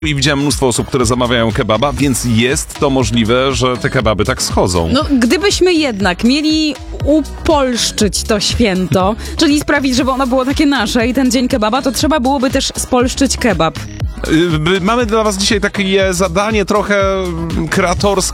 I widziałem mnóstwo osób, które zamawiają kebaba, więc jest to możliwe, że te kebaby tak schodzą. No, gdybyśmy jednak mieli upolszczyć to święto, czyli sprawić, żeby ono było takie nasze i ten dzień kebaba, to trzeba byłoby też spolszczyć kebab. Mamy dla was dzisiaj takie zadanie trochę kreatorskie.